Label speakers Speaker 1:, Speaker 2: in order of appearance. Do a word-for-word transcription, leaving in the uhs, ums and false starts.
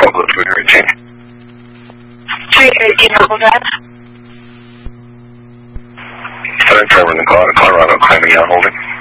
Speaker 1: twelve three eighteen.
Speaker 2: three eighteen, hold that.
Speaker 1: Five driver in the Colorado, claiming out holding.